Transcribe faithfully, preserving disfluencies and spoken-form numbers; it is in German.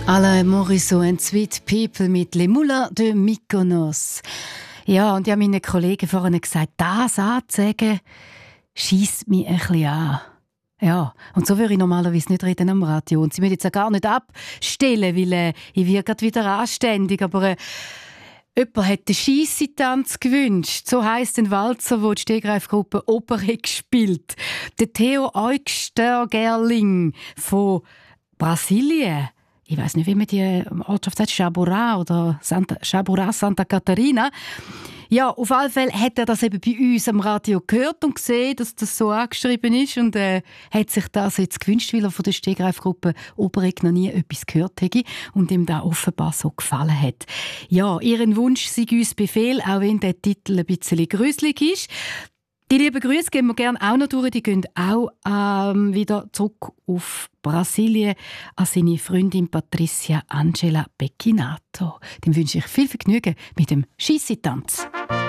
Alain Morisot and Sweet People mit Les Moulins de Mykonos. Ja, und ich habe meinen Kollegen vorhin gesagt, das anzusagen, schiesst mich ein bisschen an. Ja, und so würde ich normalerweise nicht reden am Radio. Und sie müssen jetzt auch gar nicht abstellen, weil äh, ich werde gerade wieder anständig. Aber äh, jemand hat den Scheissetanz gewünscht. So heisst ein Walzer, wo die Stegreifgruppe Opere gespielt. Der Theo Eugster-Gerling von Brasilien. Ich weiß nicht, wie man die Ortschaft sagt, Chaburá oder Santa, Chaburá, Santa Catarina. Ja, auf alle Fälle hat er das eben bei uns am Radio gehört und gesehen, dass das so angeschrieben ist und äh, hat sich das jetzt gewünscht, weil er von der Stegreifgruppe Obereg noch nie etwas gehört hätte und ihm da offenbar so gefallen hat. Ja, ihren Wunsch sei uns Befehl, auch wenn der Titel ein bisschen gruselig ist. Die lieben Grüße geben wir gerne auch noch durch. Die gehen auch ähm, wieder zurück auf Brasilien an seine Freundin Patricia Angela Becchinato. Dem wünsche ich viel Vergnügen mit dem Scheissetanz.